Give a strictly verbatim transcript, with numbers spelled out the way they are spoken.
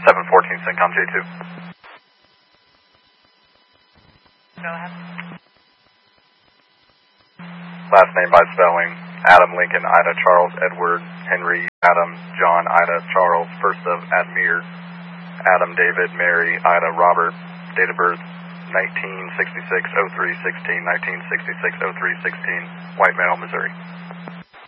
seven fourteen CENTCOM J two. Go ahead. Last name by spelling, Adam Lincoln, Ida, Charles, Edward, Henry, Adam, John, Ida, Charles, first of Admir, Adam, David, Mary, Ida, Robert, date of birth, nineteen sixty-six oh three sixteen, nineteen sixty-six oh three sixteen, white male, Missouri.